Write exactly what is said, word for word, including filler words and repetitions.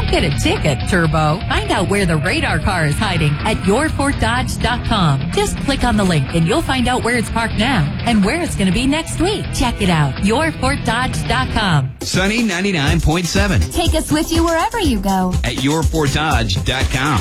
Don't get a ticket, Turbo. Find out where the radar car is hiding at your fort dodge dot com. Just click on the link and you'll find out where it's parked now and where it's going to be next week. Check it out. your fort dodge dot com. Sunny ninety-nine point seven. Take us with you wherever you go at your fort dodge dot com.